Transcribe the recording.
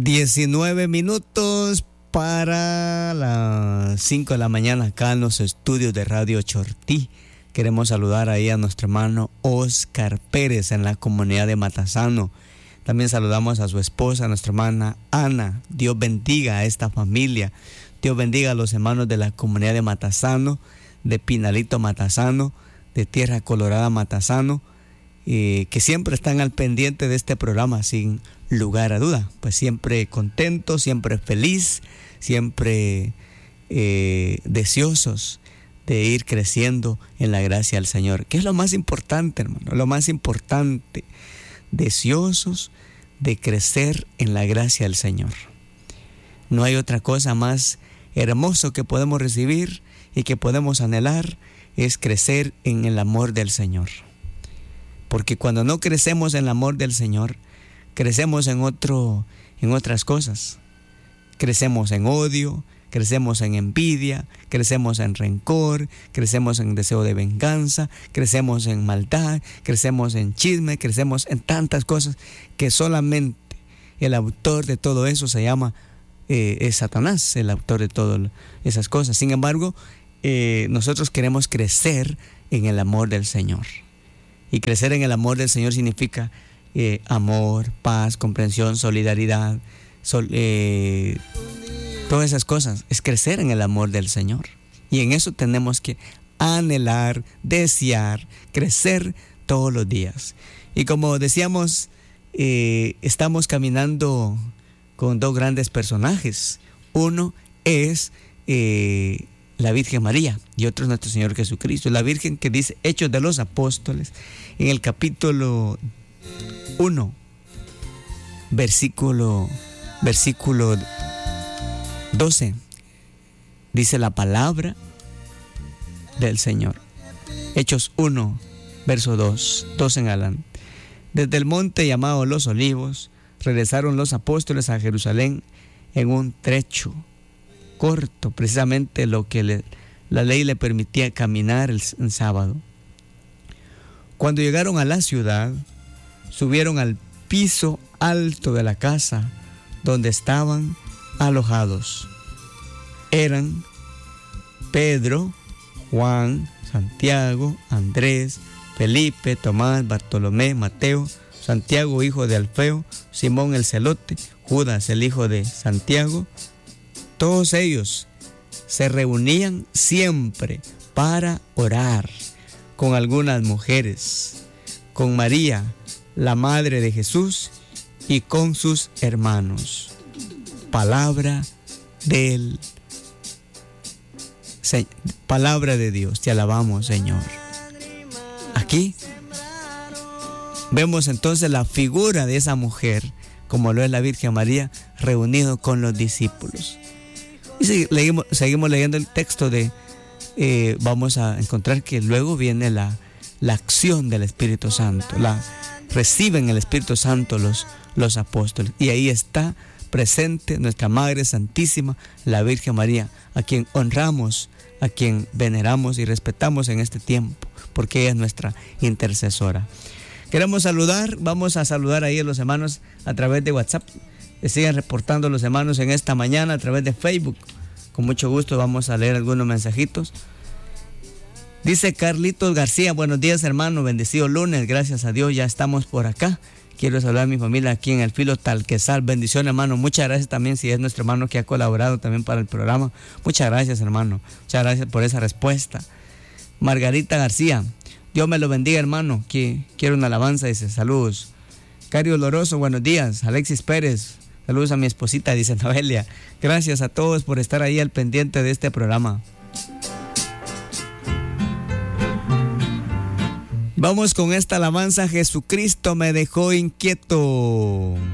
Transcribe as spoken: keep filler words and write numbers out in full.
diecinueve minutos para las cinco de la mañana acá en los estudios de Radio Chortí. Queremos saludar ahí a nuestro hermano Oscar Pérez en la comunidad de Matasano. También saludamos a su esposa, a nuestra hermana Ana. Dios bendiga a esta familia. Dios bendiga a los hermanos de la comunidad de Matasano, de Pinalito Matasano, de Tierra Colorada Matasano, eh, que siempre están al pendiente de este programa sin lugar a duda. Pues siempre contento, siempre feliz, siempre eh, deseosos de ir creciendo en la gracia del Señor, que es lo más importante, hermano, lo más importante, deseosos de crecer en la gracia del Señor. No hay otra cosa más hermoso que podemos recibir y que podemos anhelar, es crecer en el amor del Señor. Porque cuando no crecemos en el amor del Señor, crecemos en otro, en otras cosas. Crecemos en odio, crecemos en envidia, crecemos en rencor, crecemos en deseo de venganza, crecemos en maldad, crecemos en chisme, crecemos en tantas cosas que solamente el autor de todo eso se llama, eh, es Satanás, el autor de todas esas cosas. Sin embargo, eh, nosotros queremos crecer en el amor del Señor. Y crecer en el amor del Señor significa eh, amor, paz, comprensión, solidaridad, sol, eh, todas esas cosas. Es crecer en el amor del Señor. Y en eso tenemos que anhelar, desear, crecer todos los días. Y como decíamos, eh, estamos caminando con dos grandes personajes. Uno es eh, la Virgen María y otro es nuestro Señor Jesucristo. La Virgen, que dice Hechos de los Apóstoles, en el capítulo uno, versículo, versículo doce, dice la palabra del Señor. Hechos uno, verso dos, dos en adelante. Desde el monte llamado Los Olivos, regresaron los apóstoles a Jerusalén en un trecho corto, precisamente lo que le, la ley le permitía caminar el, el sábado. Cuando llegaron a la ciudad, subieron al piso alto de la casa donde estaban alojados. Eran Pedro, Juan, Santiago, Andrés, Felipe, Tomás, Bartolomé, Mateo, Santiago, hijo de Alfeo, Simón el celote, Judas, el hijo de Santiago. Todos ellos se reunían siempre para orar con algunas mujeres, con María, la madre de Jesús, y con sus hermanos. Palabra del Se, palabra de Dios. Te alabamos, Señor. Aquí vemos entonces la figura de esa mujer, como lo es la Virgen María, reunido con los discípulos. Y seguimos, seguimos leyendo el texto de, eh, vamos a encontrar que luego viene la, la acción del Espíritu Santo. La, reciben el Espíritu Santo los, los apóstoles. Y ahí está presente nuestra Madre Santísima, la Virgen María, a quien honramos, a quien veneramos y respetamos en este tiempo, porque ella es nuestra intercesora. Queremos saludar, vamos a saludar ahí a los hermanos a través de WhatsApp. Le siguen reportando los hermanos en esta mañana a través de Facebook. Con mucho gusto vamos a leer algunos mensajitos. Dice Carlitos García: buenos días, hermano, bendecido lunes, gracias a Dios ya estamos por acá. Quiero saludar a mi familia aquí en el Filo Talquesal. Bendición, hermano. Muchas gracias también, si es nuestro hermano que ha colaborado también para el programa. Muchas gracias, hermano. Muchas gracias por esa respuesta. Margarita García: Dios me lo bendiga, hermano. Que quiero una alabanza, dice. Saludos. Cario Oloroso: buenos días. Alexis Pérez: saludos a mi esposita, dice Noelia. Gracias a todos por estar ahí al pendiente de este programa. Vamos con esta alabanza: Jesucristo me dejó inquieto.